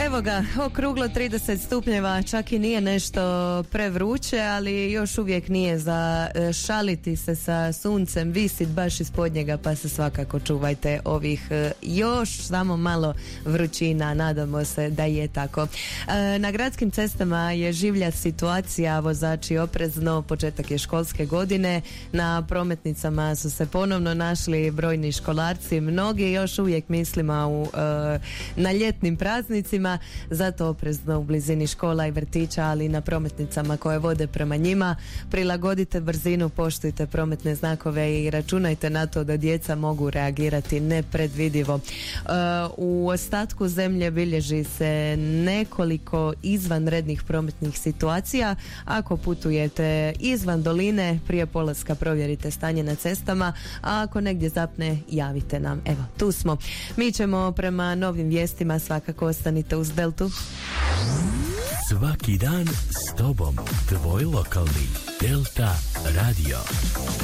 Evo ga, okruglo 30 stupnjeva, čak i nije nešto prevruće, ali još uvijek nije za šaliti se sa suncem, visit baš ispod njega, pa se svakako čuvajte ovih još samo malo vrućina, nadamo se da je tako. Na gradskim cestama je življa situacija, vozači oprezno, početak je školske godine, na prometnicama su se ponovno našli brojni školarci, mnogi još uvijek mislimo na ljetnim praznicima, zato oprezno u blizini škola i vrtića, ali i na prometnicama koje vode prema njima. Prilagodite brzinu, poštujte prometne znakove i računajte na to da djeca mogu reagirati nepredvidivo. U ostatku zemlje bilježi se nekoliko izvanrednih prometnih situacija. Ako putujete izvan doline, prije polaska provjerite stanje na cestama, a ako negdje zapne, javite nam. Evo, tu smo. Mi ćemo prema novim vijestima, svakako ostanite uz Deltu. Svaki dan s tobom, tvoj lokalni Delta Radio.